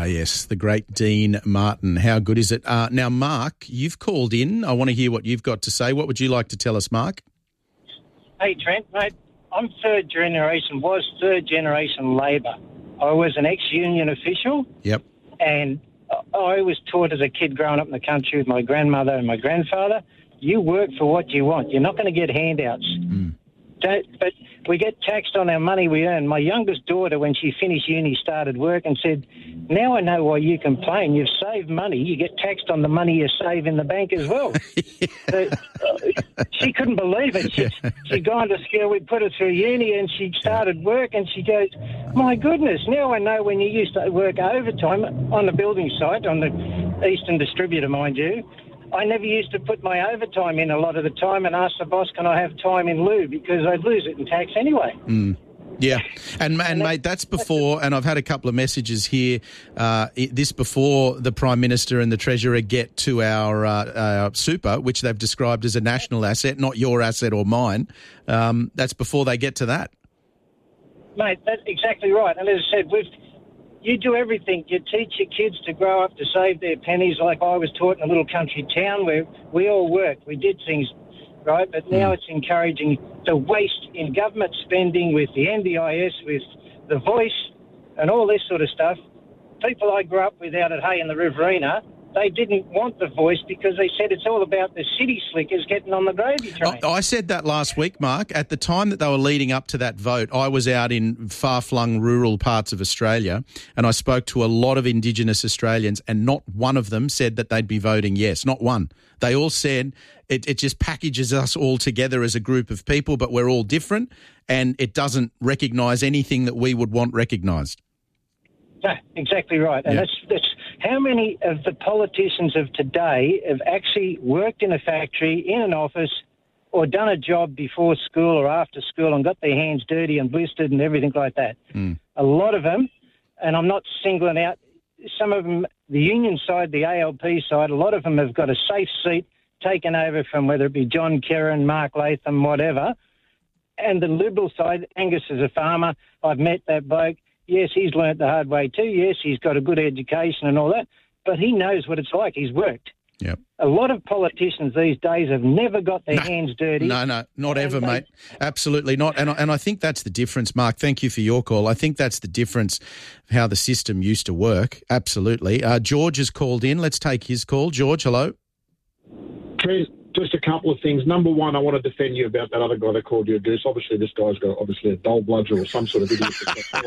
Yes, the great Dean Martin. How good is it? Now, Mark, you've called in. I want to hear what you've got to say. What would you like to tell us, Mark? Hey, Trent, mate, I'm third generation Labor. I was an ex-union official. Yep. And I was taught as a kid growing up in the country with my grandmother and my grandfather, you work for what you want. You're not going to get handouts. But we get taxed on our money we earn. My youngest daughter, when she finished uni, started work and said, now I know why you complain. You've saved money. You get taxed on the money you save in the bank as well. She couldn't believe it. She'd gone to school. We put her through uni and she started work and she goes, my goodness, now I know when you used to work overtime on the building site, on the Eastern Distributor, mind you, I never used to put my overtime in a lot of the time and ask the boss, can I have time in lieu, because I'd lose it in tax anyway. Yeah, and mate, that's before, and I've had a couple of messages here, this before the Prime Minister and the Treasurer get to our super, which they've described as a national asset, not your asset or mine. That's before they get to that. Mate, that's exactly right. And as I said, you do everything. You teach your kids to grow up to save their pennies, like I was taught in a little country town where we all worked. We did things right, but now it's encouraging the waste in government spending with the NDIS, with the Voice and all this sort of stuff. People I grew up with out at Hay in the Riverina, they didn't want the Voice because they said it's all about the city slickers getting on the gravy train. I said that last week, Mark. At the time that they were leading up to that vote, I was out in far-flung rural parts of Australia and I spoke to a lot of Indigenous Australians and not one of them said that they'd be voting yes, not one. They all said it just packages us all together as a group of people, but we're all different and it doesn't recognise anything that we would want recognised. Yeah, exactly right. And that's how many of the politicians of today have actually worked in a factory, in an office, or done a job before school or after school and got their hands dirty and blistered and everything like that? A lot of them, and I'm not singling out, some of them, the union side, the ALP side, a lot of them have got a safe seat taken over from whether it be John Kerrin, Mark Latham, whatever. And the Liberal side, Angus is a farmer. I've met that bloke. Yes, he's learnt the hard way too. Yes, he's got a good education and all that, but he knows what it's like. He's worked. Yep. A lot of politicians these days have never got their hands dirty. No, not ever, mate. Absolutely not. And I think that's the difference, Mark. Thank you for your call. I think that's the difference, how the system used to work. Absolutely. George has called in. Let's take his call. George, hello. Trent, just a couple of things. Number one, I want to defend you about that other guy that called you a goose. Obviously, this guy's got a dull bludger or some sort of idiot.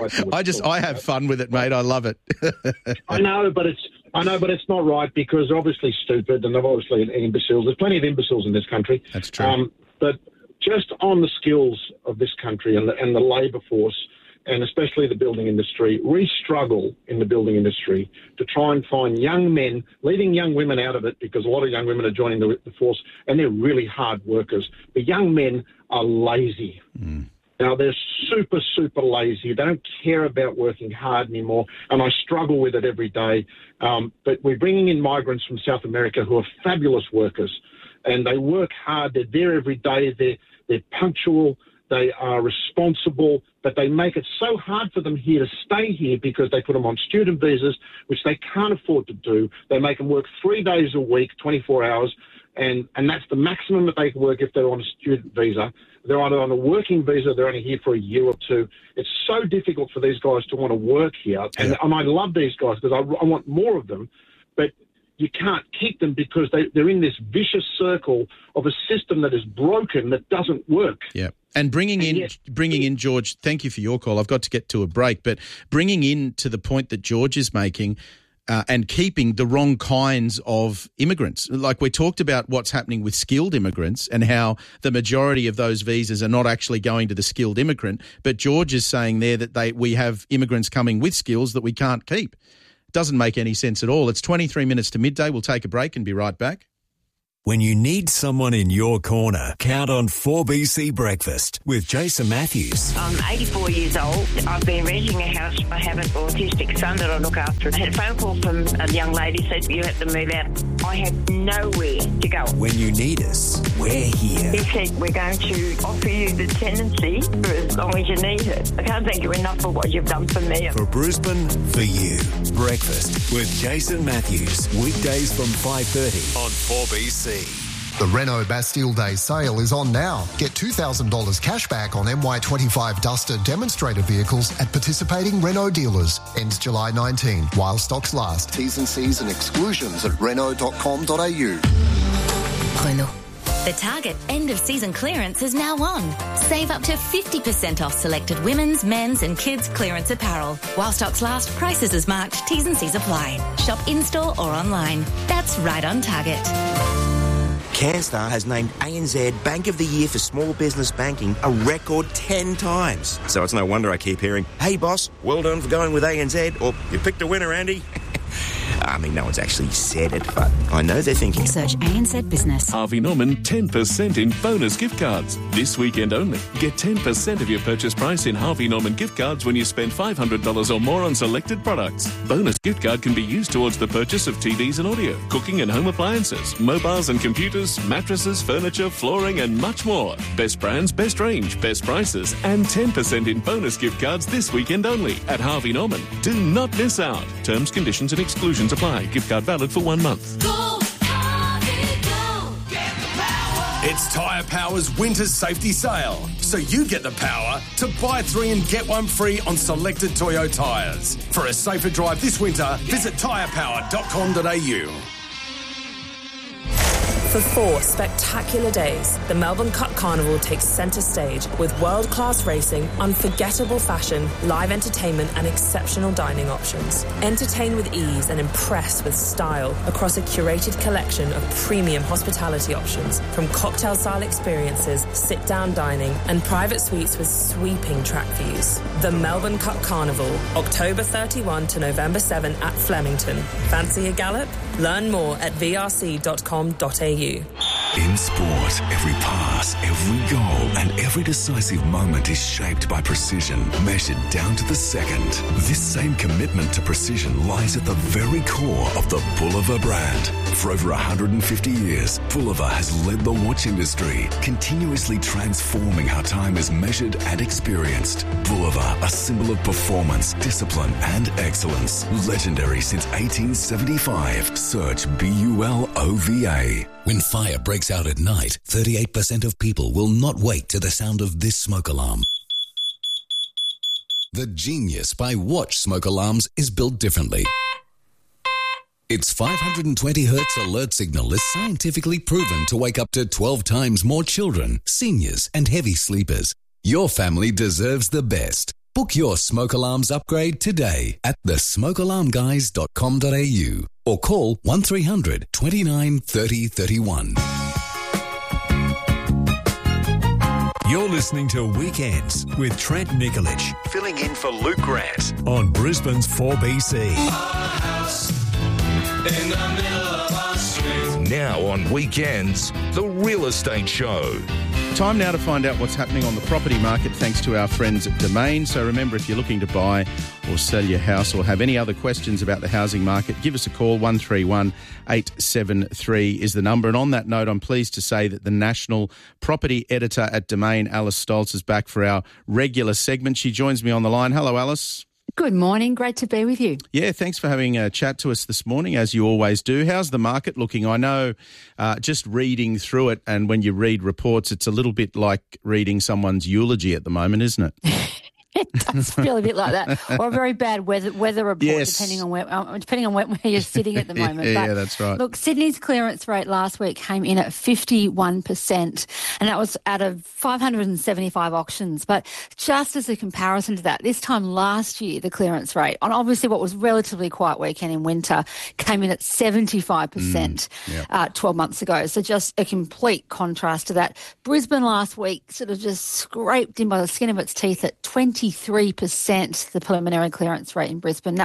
I have fun with it, mate. I love it. I know, but it's not right because they're obviously stupid and they're obviously imbeciles. There's plenty of imbeciles in this country. That's true. But just on the skills of this country and the labour force, and especially the building industry, we struggle in the building industry to try and find young men, leaving young women out of it because a lot of young women are joining the force and they're really hard workers. The young men are lazy. Now, they're super, super lazy. They don't care about working hard anymore, and I struggle with it every day. But we're bringing in migrants from South America who are fabulous workers, and they work hard. They're there every day. They're punctual. They are responsible, but they make it so hard for them here to stay here because they put them on student visas, which they can't afford to do. They make them work 3 days a week, 24 hours, and that's the maximum that they can work if they're on a student visa. They're either on a working visa, they're only here for a year or two. It's so difficult for these guys to want to work here, and I love these guys because I want more of them, but you can't keep them because they're in this vicious circle of a system that is broken, that doesn't work. Yeah. And bringing in, George, thank you for your call. I've got to get to a break, but bringing in to the point that George is making and keeping the wrong kinds of immigrants. Like we talked about what's happening with skilled immigrants and how the majority of those visas are not actually going to the skilled immigrant, but George is saying there that we have immigrants coming with skills that we can't keep. Doesn't make any sense at all. It's 23 minutes to midday. We'll take a break and be right back. When you need someone in your corner, count on 4BC Breakfast with Jason Matthews. I'm 84 years old. I've been renting a house. I have an autistic son that I look after. I had a phone call from a young lady said you have to move out. I have nowhere to go. When you need us, we're here. He said, we're going to offer you the tenancy for as long as you need it. I can't thank you enough for what you've done for me. For Brisbane, for you. Breakfast with Jason Matthews. Weekdays from 5:30 on 4BC. The Renault Bastille Day sale is on now. Get $2,000 cash back on MY25 Duster demonstrator vehicles at participating Renault dealers. Ends July 19 while stocks last. T's and C's and exclusions at Renault.com.au. Renault. The Target end-of-season clearance is now on. Save up to 50% off selected women's, men's and kids' clearance apparel. While stocks last, prices as marked, T's and C's apply. Shop in-store or online. That's right on Target. CanStar has named ANZ Bank of the Year for Small Business Banking a record 10 times. So it's no wonder I keep hearing, hey boss, well done for going with ANZ, or you picked a winner, Andy. I mean, no one's actually said it, but I know they're thinking. Search ANZ Business. Harvey Norman 10% in bonus gift cards. This weekend only. Get 10% of your purchase price in Harvey Norman gift cards when you spend $500 or more on selected products. Bonus gift card can be used towards the purchase of TVs and audio, cooking and home appliances, mobiles and computers, mattresses, furniture, flooring and much more. Best brands, best range, best prices and 10% in bonus gift cards this weekend only at Harvey Norman. Do not miss out. Terms, conditions and exclusions apply. Gift card valid for 1 month. Go, Harvey, go. Get the power. It's Tyre Power's winter safety sale. So you get the power to buy 3 and get 1 free on selected Toyo tyres. For a safer drive this winter, visit tyrepower.com.au. For 4 spectacular days, the Melbourne Cup Carnival takes centre stage with world-class racing, unforgettable fashion, live entertainment and exceptional dining options. Entertain with ease and impress with style across a curated collection of premium hospitality options, from cocktail-style experiences, sit-down dining and private suites with sweeping track views. The Melbourne Cup Carnival, October 31 to November 7 at Flemington. Fancy a gallop? Learn more at vrc.com.au. In sport, every pass, every goal and every decisive moment is shaped by precision, measured down to the second. This same commitment to precision lies at the very core of the Bulliver brand. For over 150 years, Bulliver has led the watch industry, continuously transforming how time is measured and experienced. Bulliver, a symbol of performance, discipline and excellence. Legendary since 1875. Search BULOVA. When fire breaks out at night, 38% of people will not wake to the sound of this smoke alarm. The Genius by Watch smoke alarms is built differently. Its 520 Hz alert signal is scientifically proven to wake up to 12 times more children, seniors and heavy sleepers. Your family deserves the best. Book your smoke alarms upgrade today at thesmokealarmguys.com.au or call 1300 29 30 31. You're listening to Weekends with Trent Nikolic, filling in for Luke Grant on Brisbane's 4BC. In the middle of our street. Now on Weekends, The Real Estate Show. Time now to find out what's happening on the property market thanks to our friends at Domain. So remember, if you're looking to buy or sell your house or have any other questions about the housing market, give us a call. 131 873 is the number. And on that note, I'm pleased to say that the national property editor at Domain, Alice Stoltz, is back for our regular segment. She joins me on the line. Hello, Alice. Good morning. Great to be with you. Yeah, thanks for having a chat to us this morning, as you always do. How's the market looking? I know just reading through it, and when you read reports, it's a little bit like reading someone's eulogy at the moment, isn't it? It does feel a bit like that, or a very bad weather report, yes. depending on where you're sitting at the moment. Yeah, that's right. Look, Sydney's clearance rate last week came in at 51%, and that was out of 575 auctions. But just as a comparison to that, this time last year, the clearance rate on obviously what was relatively quiet weekend in winter came in at 75% 12 months ago. So just a complete contrast to that. Brisbane last week sort of just scraped in by the skin of its teeth at 23%, the preliminary clearance rate in Brisbane. That was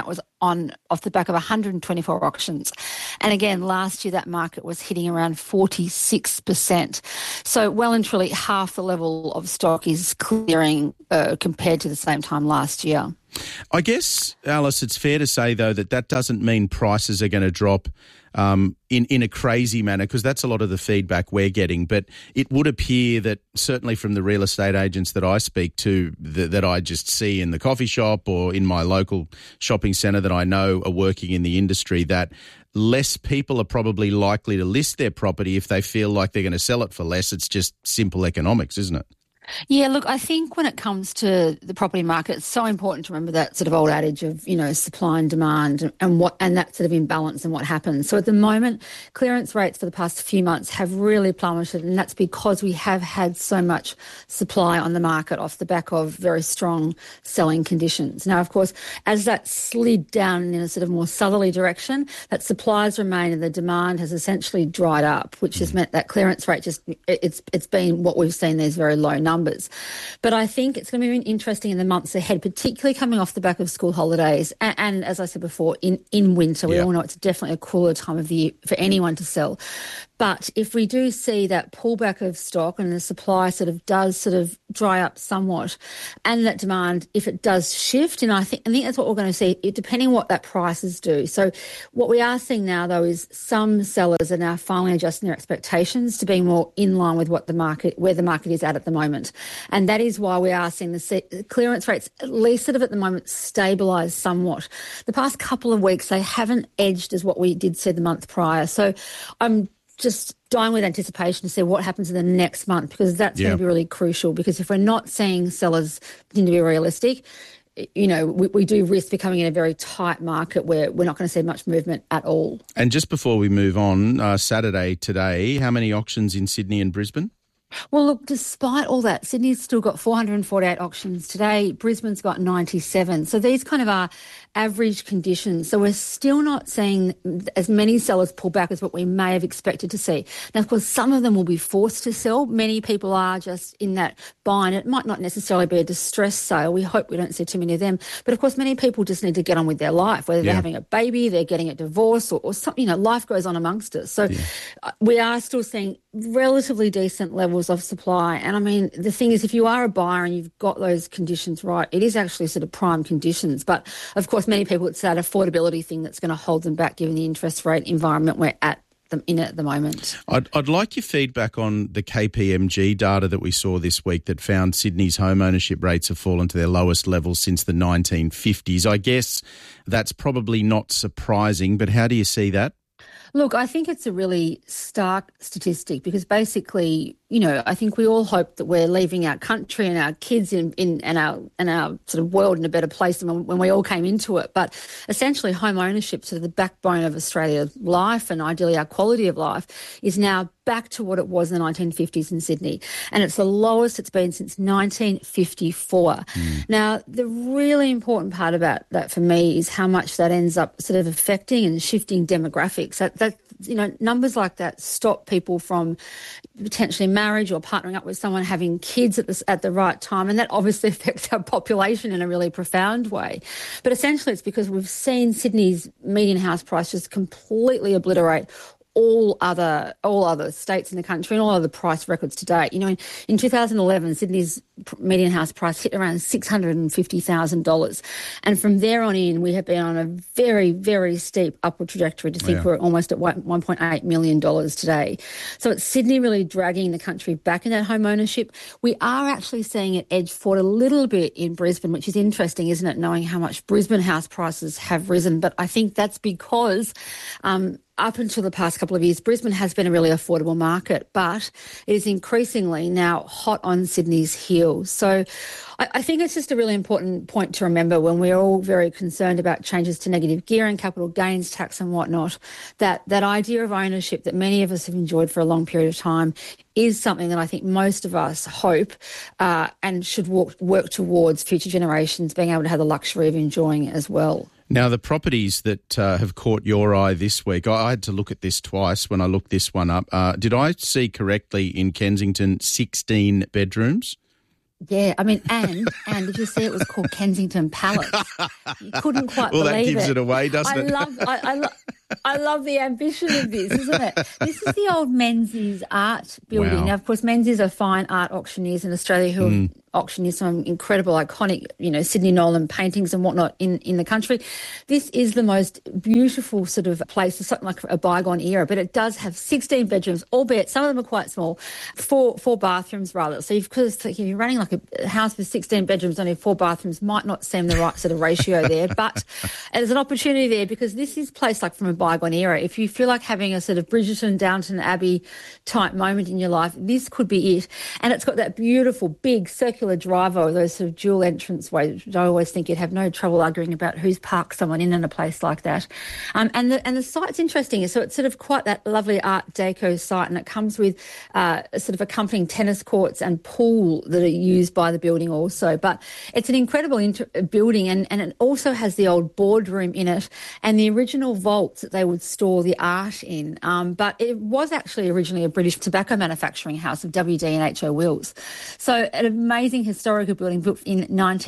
off the back of 124 auctions. And again, last year that market was hitting around 46%. So well and truly half the level of stock is clearing compared to the same time last year. I guess, Alice, it's fair to say, though, that doesn't mean prices are going to drop in a crazy manner, because that's a lot of the feedback we're getting. But it would appear that certainly from the real estate agents that I speak to, that I just see in the coffee shop or in my local shopping centre that I know are working in the industry, that less people are probably likely to list their property if they feel like they're going to sell it for less. It's just simple economics, isn't it? Yeah, look, I think when it comes to the property market, it's so important to remember that sort of old adage of, supply and demand and that sort of imbalance and what happens. So at the moment, clearance rates for the past few months have really plummeted, and that's because we have had so much supply on the market off the back of very strong selling conditions. Now, of course, as that slid down in a sort of more southerly direction, that supplies remain and the demand has essentially dried up, which has meant that clearance rate it's been what we've seen, these very low numbers. But I think it's going to be interesting in the months ahead, particularly coming off the back of school holidays. And as I said before, in winter, we all know it's definitely a cooler time of the year for anyone to sell. But if we do see that pullback of stock and the supply does dry up somewhat, and that demand, if it does shift, and I think that's what we're going to see, depending on what that prices do. So what we are seeing now, though, is some sellers are now finally adjusting their expectations to being more in line with where the market is at the moment. And that is why we are seeing the clearance rates, at least at the moment, stabilise somewhat. The past couple of weeks, they haven't edged as what we did see the month prior. So I'm just dying with anticipation to see what happens in the next month, because that's going to be really crucial. Because if we're not seeing sellers continue to be realistic, we do risk becoming in a very tight market where we're not going to see much movement at all. And just before we move on, Saturday today, how many auctions in Sydney and Brisbane? Well, look, despite all that, Sydney's still got 448 auctions today. Brisbane's got 97. So these kind of are average conditions. So we're still not seeing as many sellers pull back as what we may have expected to see. Now, of course, some of them will be forced to sell. Many people are just in that buying. It might not necessarily be a distressed sale. We hope we don't see too many of them. But, of course, many people just need to get on with their life, whether they're having a baby, they're getting a divorce or something. Life goes on amongst us. So we are still seeing relatively decent levels of supply. And, I mean, the thing is, if you are a buyer and you've got those conditions right, it is actually sort of prime conditions. But, of course, many people, it's that affordability thing that's going to hold them back given the interest rate environment we're at the moment. I'd like your feedback on the KPMG data that we saw this week that found Sydney's home ownership rates have fallen to their lowest levels since the 1950s. I guess that's probably not surprising, but how do you see that? Look, I think it's a really stark statistic because basically, I think we all hope that we're leaving our country and our kids and our sort of world in a better place than when we all came into it. But essentially, home ownership, sort of the backbone of Australia's life and ideally our quality of life, is now back to what it was in the 1950s in Sydney. And it's the lowest it's been since 1954. Now, the really important part about that for me is how much that ends up sort of affecting and shifting demographics. That numbers like that stop people from potentially marriage or partnering up with someone, having kids at the right time, and that obviously affects our population in a really profound way. But essentially it's because we've seen Sydney's median house price just completely obliterate all other states in the country and all other price records to date. In 2011, Sydney's median house price hit around $650,000. And from there on in, we have been on a very, very steep upward trajectory to think we're almost at $1.8 million today. So it's Sydney really dragging the country back in that home ownership. We are actually seeing it edge forward a little bit in Brisbane, which is interesting, isn't it, knowing how much Brisbane house prices have risen. But I think that's because up until the past couple of years, Brisbane has been a really affordable market, but it is increasingly now hot on Sydney's heels. So I think it's just a really important point to remember when we're all very concerned about changes to negative gearing, capital gains tax and whatnot, that idea of ownership that many of us have enjoyed for a long period of time is something that I think most of us hope and should work towards future generations being able to have the luxury of enjoying as well. Now, the properties that have caught your eye this week, I had to look at this twice when I looked this one up. Did I see correctly in Kensington 16 bedrooms? Yeah, I mean, and did you see it was called Kensington Palace? You couldn't quite believe it. Well, that gives it away, doesn't it? I love the ambition of this, isn't it? This is the old Menzies art building. Wow. Now, of course, Menzies are fine art auctioneers in Australia who have auctioneered some incredible, iconic, Sydney Nolan paintings and whatnot in the country. This is the most beautiful sort of place. It's something like a bygone era, but it does have 16 bedrooms, albeit some of them are quite small, four bathrooms rather. So if you're running like a house with 16 bedrooms, only 4 bathrooms, might not seem the right sort of ratio there, but there's an opportunity there because this is placed like from a bygone era. If you feel like having a sort of Bridgerton, Downton Abbey type moment in your life, this could be it. And it's got that beautiful big circular drive-over, those sort of dual entrance ways. I always think you'd have no trouble arguing about who's parked someone in a place like that. And the site's interesting. So it's sort of quite that lovely Art Deco site, and it comes with sort of accompanying tennis courts and pool that are used by the building also. But it's an incredible building, and it also has the old boardroom in it and the original vaults that they would store the art in. But it was actually originally a British tobacco manufacturing house of W.D. and H.O. Wills. So an amazing historical building built in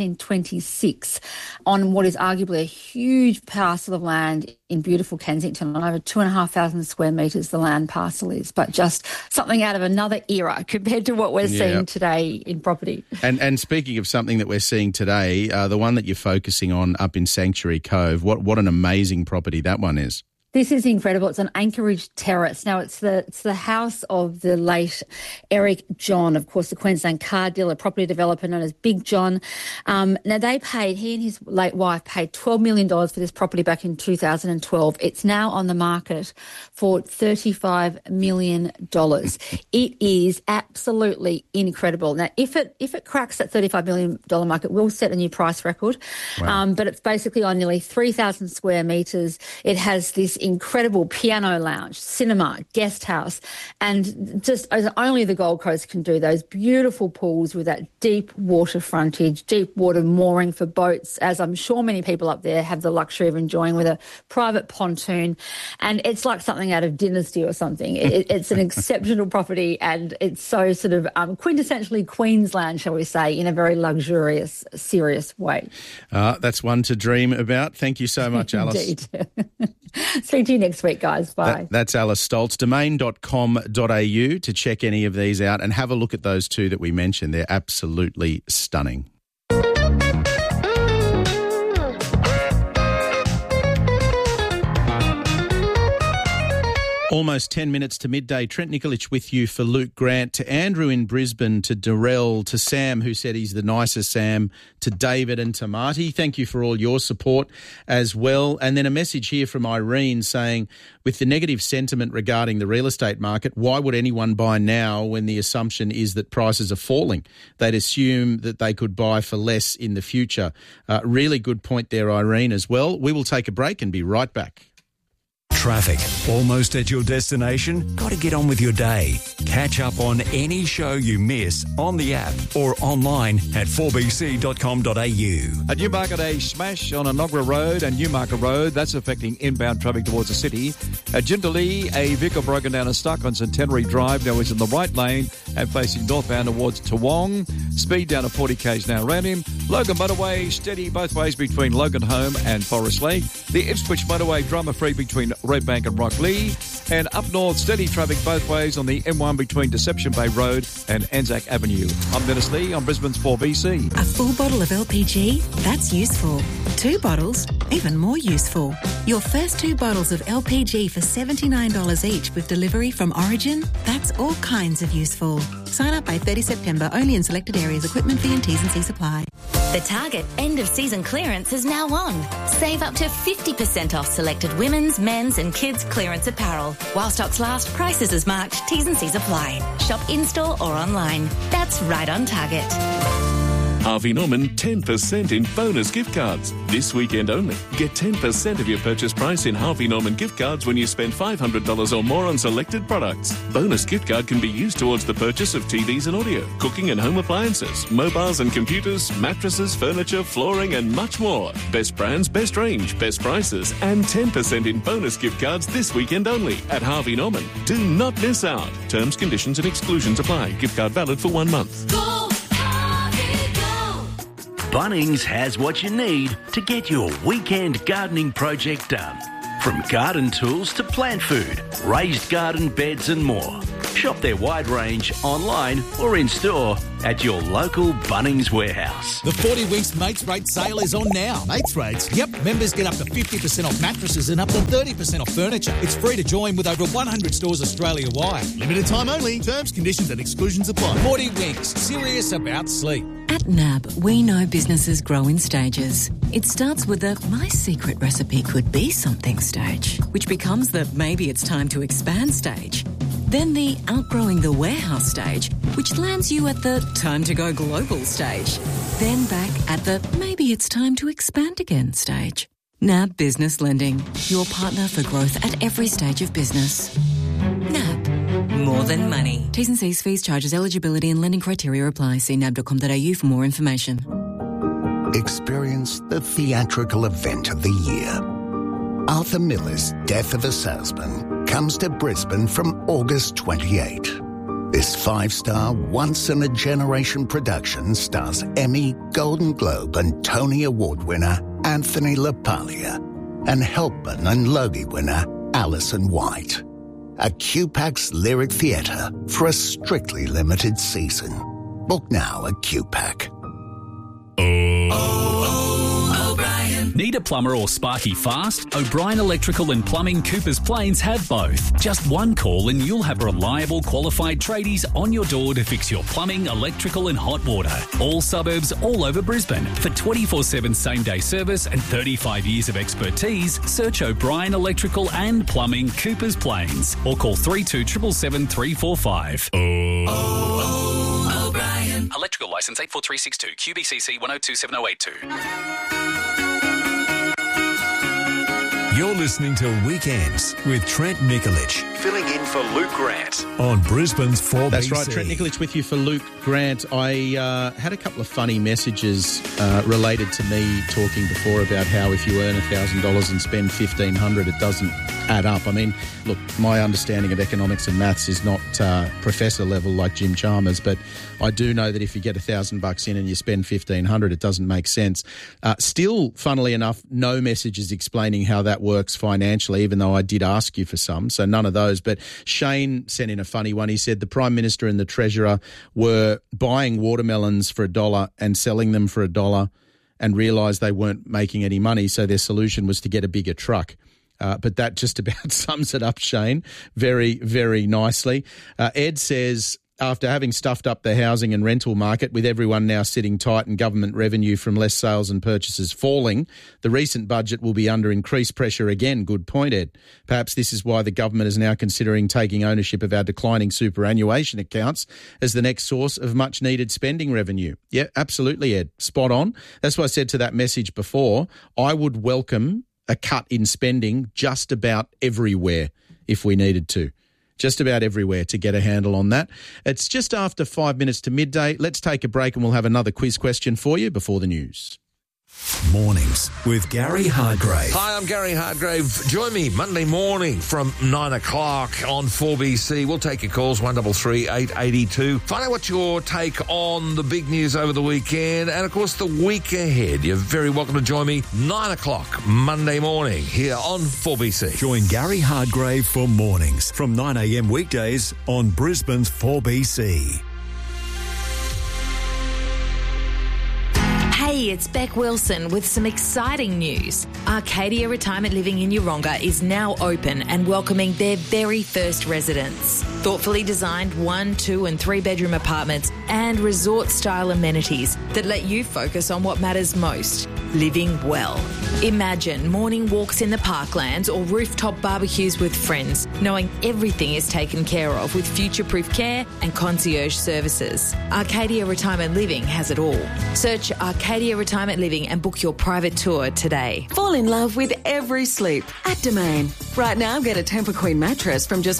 1926 on what is arguably a huge parcel of land in beautiful Kensington, on over 2,500 square metres the land parcel is, but just something out of another era compared to what we're seeing today in property. And speaking of something that we're seeing today, the one that you're focusing on up in Sanctuary Cove, what an amazing property that one is. This is incredible. It's an Anchorage Terrace. Now, it's the house of the late Eric John, of course, the Queensland car dealer, property developer known as Big John. Now, he and his late wife paid $12 million for this property back in 2012. It's now on the market for $35 million. It is absolutely incredible. Now, if it cracks that $35 million market, we'll set a new price record. Wow. But it's basically on nearly 3,000 square metres. It has this incredible piano lounge, cinema, guest house, and just as only the Gold Coast can do, those beautiful pools with that deep water frontage, deep water mooring for boats, as I'm sure many people up there have the luxury of enjoying, with a private pontoon. And it's like something out of Dynasty or something. It's an exceptional property, and it's so sort of quintessentially Queensland, shall we say, in a very luxurious, serious way. That's one to dream about. Thank you so much, Alice. Indeed. Speak to you next week, guys. Bye. That's Alice Stoltz. Domain.com.au to check any of these out and have a look at those two that we mentioned. They're absolutely stunning. Almost 10 minutes to midday. Trent Nikolic with you for Luke Grant. To Andrew in Brisbane, to Darrell, to Sam, who said he's the nicest Sam, to David and to Marty. Thank you for all your support as well. And then a message here from Irene saying, with the negative sentiment regarding the real estate market, why would anyone buy now when the assumption is that prices are falling? They'd assume that they could buy for less in the future. Really good point there, Irene, as well. We will take a break and be right back. Traffic. Almost at your destination? Got to get on with your day. Catch up on any show you miss on the app or online at 4bc.com.au. A Newmarket A smash on Enoggera Road and Newmarket Road. That's affecting inbound traffic towards the city. At Jindalee, a vehicle broken down and stuck on Centenary Drive. Now is in the right lane and facing northbound towards Toowong. Speed down to 40 k's now around him. Logan Motorway steady both ways between Logan Home and Forest Lake. The Ipswich Motorway drama-free between Redbank and Rocklea, and up north steady traffic both ways on the M1 between Deception Bay Road and Anzac Avenue. I'm Dennis Lee on Brisbane's 4BC. A full bottle of LPG? That's useful. 2 bottles? Even more useful. Your first 2 bottles of LPG for $79 each with delivery from Origin? That's all kinds of useful. Sign up by 30 September only in selected areas. Equipment fee and T's and C's apply. The Target end of season clearance is now on. Save up to 50% off selected women's, men's and kids clearance apparel. While stocks last, prices as marked, T's and C's apply. Shop in-store or online. That's right on Target. Harvey Norman 10% in bonus gift cards. This weekend only. Get 10% of your purchase price in Harvey Norman gift cards when you spend $500 or more on selected products. Bonus gift card can be used towards the purchase of TVs and audio, cooking and home appliances, mobiles and computers, mattresses, furniture, flooring and much more. Best brands, best range, best prices and 10% in bonus gift cards this weekend only at Harvey Norman. Do not miss out. Terms, conditions and exclusions apply. Gift card valid for 1 month. Go Harvey! Bunnings has what you need to get your weekend gardening project done. From garden tools to plant food, raised garden beds and more. Shop their wide range online or in store at your local Bunnings warehouse. The 40 Winks Mates Rate sale is on now. Mates Rates? Yep. Members get up to 50% off mattresses and up to 30% off furniture. It's free to join with over 100 stores Australia-wide. Limited time only. Terms, conditions and exclusions apply. 40 Winks. Serious about sleep. At NAB, we know businesses grow in stages. It starts with the my secret recipe could be something stage, which becomes the maybe it's time to expand stage. Then the outgrowing the warehouse stage, which lands you at the time to go global stage. Then back at the maybe it's time to expand again stage. NAB Business Lending, your partner for growth at every stage of business. NAB, more than money. T's and C's, fees, charges, eligibility and lending criteria apply. See nab.com.au for more information. Experience the theatrical event of the year. Arthur Miller's Death of a Salesman comes to Brisbane from August 28. This 5-star, once-in-a-generation production stars Emmy, Golden Globe and Tony Award winner Anthony LaPaglia and Helpman and Logie winner Alison White. A QPAC's Lyric Theatre for a strictly limited season. Book now at QPAC. Need a plumber or sparky fast? O'Brien Electrical and Plumbing Coopers Plains have both. Just one call and you'll have reliable, qualified tradies on your door to fix your plumbing, electrical and hot water. All suburbs, all over Brisbane. For 24/7 same-day service and 35 years of expertise, search O'Brien Electrical and Plumbing Coopers Plains or call 3277 345. O'Brien. Electrical licence 84362, QBCC 102782. You're listening to Weekends with Trent Nikolic. Filling in for Luke Grant. On Brisbane's 4BC. That's right, Trent Nikolic with you for Luke Grant. I had a couple of funny messages related to me talking before about how if you earn $1,000 and spend $1,500, it doesn't add up. I mean, look, my understanding of economics and maths is not professor level like Jim Chalmers, but I do know that if you get $1,000 in and you spend $1,500, it doesn't make sense. Still, funnily enough, no messages explaining how that works financially, even though I did ask you for some, so none of those. But Shane sent in a funny one. He said the Prime Minister and the Treasurer were buying watermelons for $1 and selling them for $1 and realised they weren't making any money, so their solution was to get a bigger truck. But that just about sums it up, Shane, very, very nicely. Ed says, after having stuffed up the housing and rental market, with everyone now sitting tight and government revenue from less sales and purchases falling, the recent budget will be under increased pressure again. Good point, Ed. Perhaps this is why the government is now considering taking ownership of our declining superannuation accounts as the next source of much-needed spending revenue. Yeah, absolutely, Ed. Spot on. That's why I said to that message before, I would welcome a cut in spending just about everywhere if we needed to. Just about everywhere to get a handle on that. It's just after 5 minutes to midday. Let's take a break and we'll have another quiz question for you before the news. Mornings with Gary Hargrave. Hi, I'm Gary Hargrave. Join me Monday morning from 9 o'clock on 4BC. We'll take your calls, 133 882. Find out what's your take on the big news over the weekend and, of course, the week ahead. You're very welcome to join me 9 o'clock Monday morning here on 4BC. Join Gary Hargrave for mornings from 9 a.m. weekdays on Brisbane's 4BC. Hey, it's Beck Wilson with some exciting news. Arcadia Retirement Living in Yeronga is now open and welcoming their very first residents. Thoughtfully designed 1, 2 and 3 bedroom apartments and resort-style amenities that let you focus on what matters most, living well. Imagine morning walks in the parklands or rooftop barbecues with friends, knowing everything is taken care of with future-proof care and concierge services. Arcadia Retirement Living has it all. Search Arcadia Retirement Living and book your private tour today. Fall in love with every sleep at Domain. Right now, get a Tempur Queen mattress from just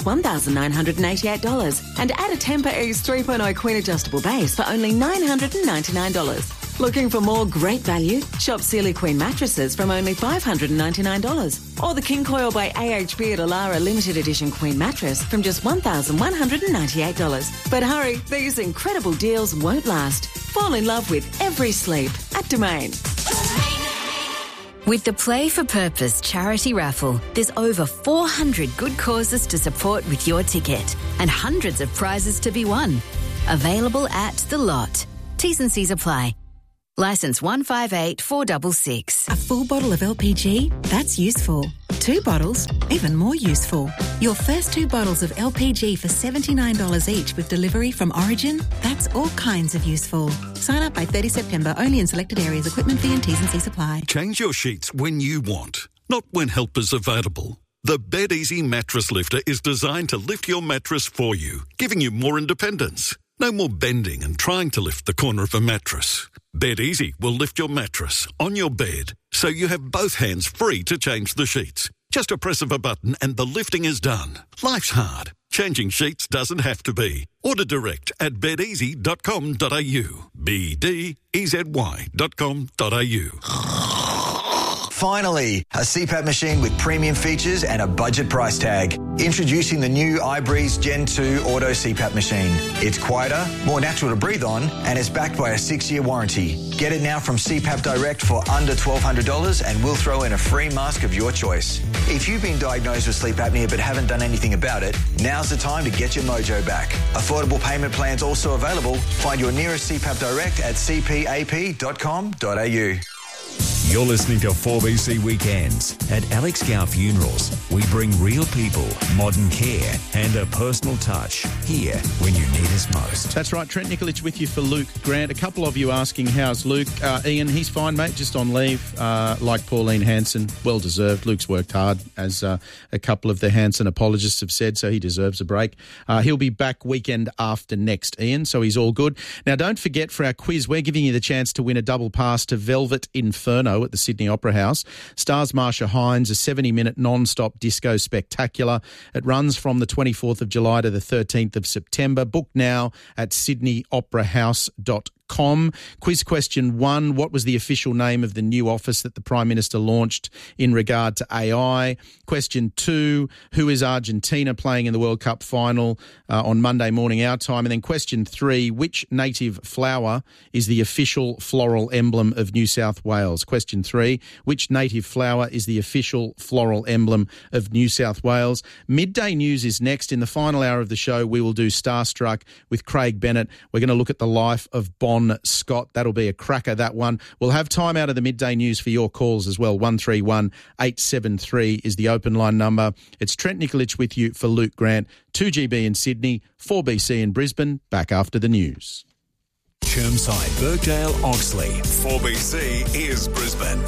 $1,988 and add a Tempur Ease 3.0 Queen adjustable base for only $999. Looking for more great value? Shop Sealy Queen mattresses from only $599. Or the King Coil by AHB at Alara Limited Edition Queen mattress from just $1,198. But hurry, these incredible deals won't last. Fall in love with every sleep at Domain. With the Play for Purpose charity raffle, there's over 400 good causes to support with your ticket and hundreds of prizes to be won. Available at The Lot. T's and C's apply. Licence 158466. A full bottle of LPG? That's useful. 2 bottles? Even more useful. Your first 2 bottles of LPG for $79 each with delivery from Origin? That's all kinds of useful. Sign up by 30 September only in selected areas. Equipment fee and T's and C's apply. Change your sheets when you want, not when help is available. The Bed Easy Mattress Lifter is designed to lift your mattress for you, giving you more independence. No more bending and trying to lift the corner of a mattress. Bed Easy will lift your mattress on your bed so you have both hands free to change the sheets. Just a press of a button and the lifting is done. Life's hard. Changing sheets doesn't have to be. Order direct at bedeasy.com.au. BDEZY.com.au. Finally, a CPAP machine with premium features and a budget price tag. Introducing the new iBreeze Gen 2 Auto CPAP machine. It's quieter, more natural to breathe on, and it's backed by a 6-year warranty. Get it now from CPAP Direct for under $1,200 and we'll throw in a free mask of your choice. If you've been diagnosed with sleep apnea but haven't done anything about it, now's the time to get your mojo back. Affordable payment plans also available. Find your nearest CPAP Direct at cpap.com.au. You're listening to 4BC Weekends. At Alex Gow Funerals, we bring real people, modern care and a personal touch here when you need us most. That's right. Trent Nikolic with you for Luke Grant. A couple of you asking, how's Luke? Ian, he's fine, mate, just on leave. Like Pauline Hanson, well deserved. Luke's worked hard, as a couple of the Hanson apologists have said, so he deserves a break. He'll be back weekend after next, Ian, so he's all good. Now, don't forget, for our quiz, we're giving you the chance to win a double pass to Velvet Inferno at the Sydney Opera House. Stars Marsha Hines, a 70-minute non-stop disco spectacular. It runs from the 24th of July to the 13th of September. Book now at sydneyoperahouse.com. Quiz question 1, what was the official name of the new office that the Prime Minister launched in regard to AI? Question 2, who is Argentina playing in the World Cup final on Monday morning our time? And then question 3, which native flower is the official floral emblem of New South Wales? Question 3, which native flower is the official floral emblem of New South Wales? Midday News is next. In the final hour of the show, we will do Starstruck with Craig Bennett. We're going to look at the life of Bon Scott. That'll be a cracker, that one. We'll have time out of the midday news for your calls as well. 131 873 is the open line number. It's Trent Nikolic with you for Luke Grant. 2GB in Sydney, 4BC in Brisbane. Back after the news. Chermside, Birkdale, Oxley. 4BC is Brisbane.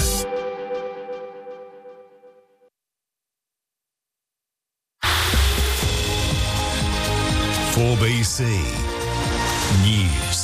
BC News.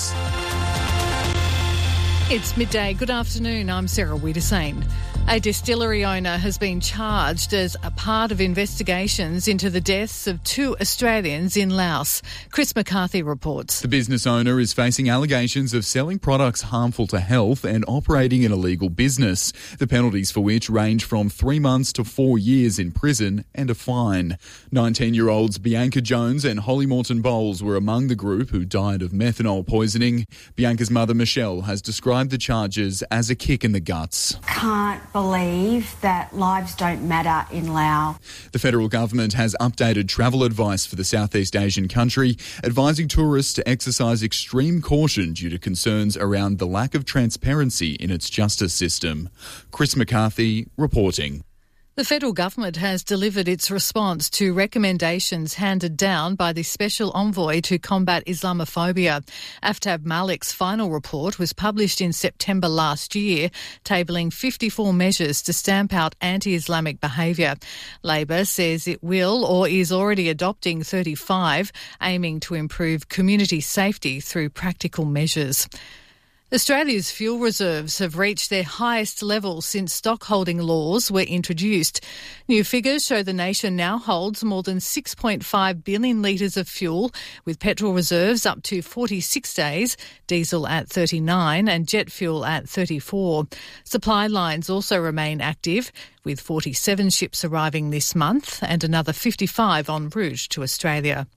It's midday. Good afternoon. I'm Sarah Wiedersane. A distillery owner has been charged as a part of investigations into the deaths of 2 Australians in Laos. Chris McCarthy reports. The business owner is facing allegations of selling products harmful to health and operating an illegal business, the penalties for which range from 3 months to 4 years in prison and a fine. 19-year-olds Bianca Jones and Holly Morton Bowles were among the group who died of methanol poisoning. Bianca's mother, Michelle, has described the charges as a kick in the guts. Can't believe that lives don't matter in Laos. The federal government has updated travel advice for the Southeast Asian country, advising tourists to exercise extreme caution due to concerns around the lack of transparency in its justice system. Chris McCarthy reporting. The federal government has delivered its response to recommendations handed down by the Special Envoy to combat Islamophobia. Aftab Malik's final report was published in September last year, tabling 54 measures to stamp out anti-Islamic behaviour. Labor says it will or is already adopting 35, aiming to improve community safety through practical measures. Australia's fuel reserves have reached their highest level since stockholding laws were introduced. New figures show the nation now holds more than 6.5 billion litres of fuel, with petrol reserves up to 46 days, diesel at 39 and jet fuel at 34. Supply lines also remain active, with 47 ships arriving this month and another 55 en route to Australia.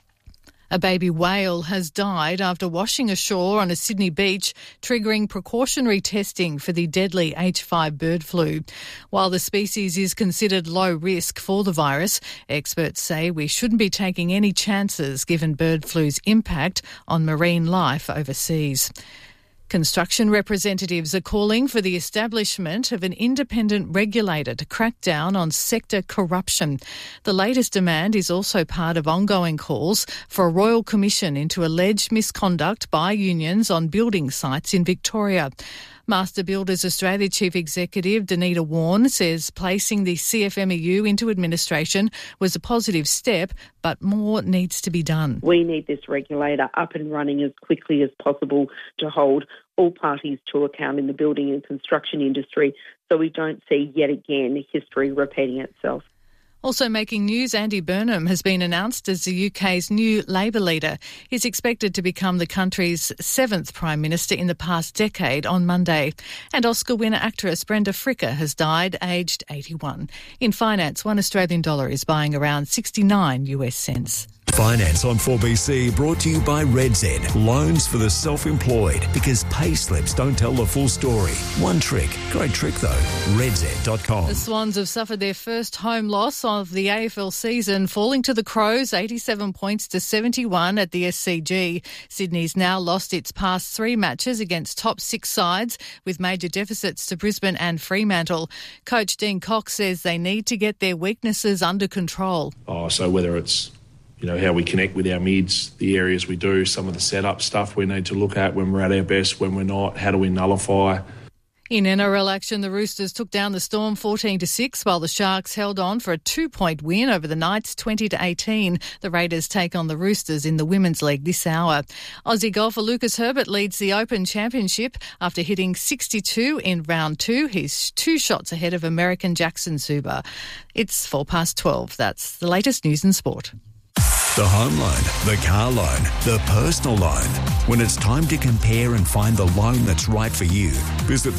A baby whale has died after washing ashore on a Sydney beach, triggering precautionary testing for the deadly H5 bird flu. While the species is considered low risk for the virus, experts say we shouldn't be taking any chances given bird flu's impact on marine life overseas. Construction representatives are calling for the establishment of an independent regulator to crack down on sector corruption. The latest demand is also part of ongoing calls for a royal commission into alleged misconduct by unions on building sites in Victoria. Master Builders Australia Chief Executive Danita Warren says placing the CFMEU into administration was a positive step, but more needs to be done. We need this regulator up and running as quickly as possible to hold all parties to account in the building and construction industry so we don't see yet again history repeating itself. Also making news, Andy Burnham has been announced as the UK's new Labor leader. He's expected to become the country's 7th Prime Minister in the past decade on Monday. And Oscar winner actress Brenda Fricker has died aged 81. In finance, $1 Australian dollar is buying around 69 US cents. Finance on 4BC brought to you by RedZ. Loans for the self-employed, because pay slips don't tell the full story. One trick. Great trick though. RedZ.com. The Swans have suffered their first home loss of the AFL season, falling to the Crows 87 points to 71 at the SCG. Sydney's now lost its past 3 matches against top 6 sides, with major deficits to Brisbane and Fremantle. Coach Dean Cox says they need to get their weaknesses under control. So whether it's how we connect with our mids, the areas we do, some of the setup stuff we need to look at when we're at our best, when we're not, how do we nullify? In NRL action, the Roosters took down the Storm 14-6, while the Sharks held on for a 2-point win over the Knights 20-18. The Raiders take on the Roosters in the Women's League this hour. Aussie golfer Lucas Herbert leads the Open Championship after hitting 62 in round 2. He's 2 shots ahead of American Jackson Zuber. It's 12:04. That's the latest news and sport. The home loan, the car loan, the personal loan. When it's time to compare and find the loan that's right for you, visit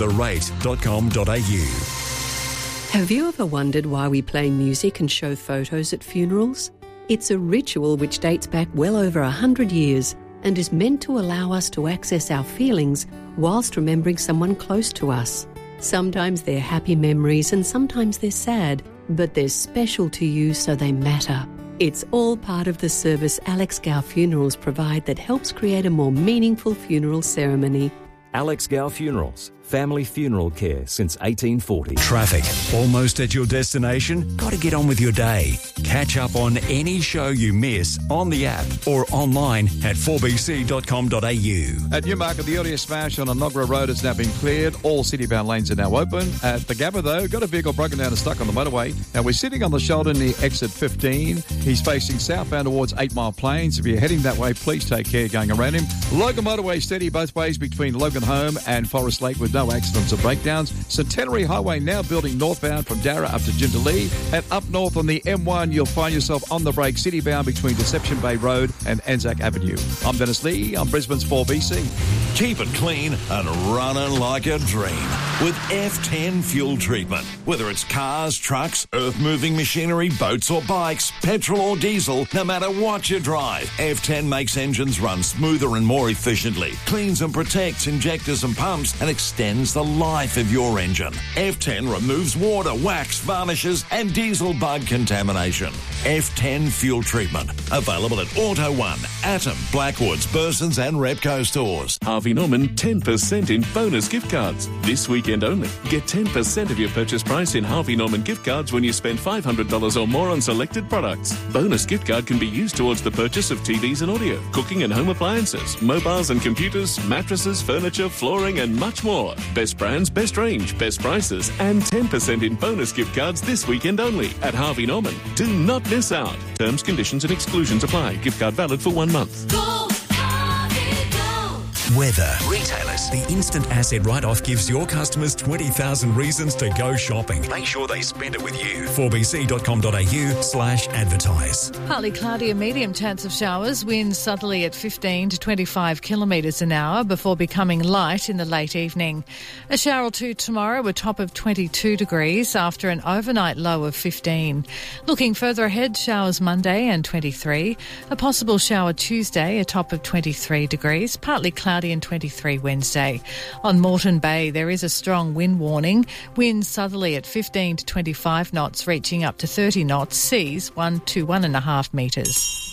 therate.com.au. Have you ever wondered why we play music and show photos at funerals? It's a ritual which dates back well over 100 years and is meant to allow us to access our feelings whilst remembering someone close to us. Sometimes they're happy memories and sometimes they're sad, but they're special to you so they matter. It's all part of the service Alex Gow Funerals provide that helps create a more meaningful funeral ceremony. Alex Gow Funerals, family funeral care since 1840. Traffic, almost at your destination? Got to get on with your day. Catch up on any show you miss on the app or online at 4bc.com.au. At Newmarket, the earlier smash on Enoggera Road has now been cleared. All city-bound lanes are now open. At the Gabba, though, got a vehicle broken down and stuck on the motorway. Now, we're sitting on the shoulder near exit 15. He's facing southbound towards 8 Mile Plains. If you're heading that way, please take care going around him. Logan Motorway steady both ways between Logan Home and Forest Lake with no accidents or breakdowns. Centenary Highway now building northbound from Darra up to Jindalee. And up north on the M1, you'll find yourself on the brake city-bound between Deception Bay Road and Anzac Avenue. I'm Dennis Lee. I'm Brisbane's 4BC. Keep it clean and running like a dream with F10 fuel treatment. Whether it's cars, trucks, earth-moving machinery, boats or bikes, petrol or diesel, no matter what you drive, F10 makes engines run smoother and more efficiently, cleans and protects injectors and pumps, and extends the life of your engine. F10 removes water, wax, varnishes and diesel bug contamination. F10 fuel treatment. Available at Auto One, Atom, Blackwoods, Burson's and Repco stores. Harvey Norman 10% in bonus gift cards. This weekend only. Get 10% of your purchase price in Harvey Norman gift cards when you spend $500 or more on selected products. Bonus gift card can be used towards the purchase of TVs and audio, cooking and home appliances, mobiles and computers, mattresses, furniture, flooring and much more. Best brands, best range, best prices and 10% in bonus gift cards this weekend only at Harvey Norman. Do not miss out. Terms, conditions and exclusions apply. Gift card valid for 1 month. Weather, Retailers The instant asset write-off gives your customers 20,000 reasons to go shopping. Make sure they spend it with you. 4bc.com.au/advertise. Partly cloudy, a medium chance of showers. Winds southerly at 15 to 25 kilometres an hour before becoming light in the late evening. A shower or two tomorrow, a top of 22 degrees after an overnight low of 15. Looking further ahead, showers Monday and 23. A possible shower Tuesday, a top of 23 degrees. Partly cloudy and 23 Wednesday. On Moreton Bay, there is a strong wind warning. Winds southerly at 15 to 25 knots, reaching up to 30 knots. Seas 1 to 1.5 metres.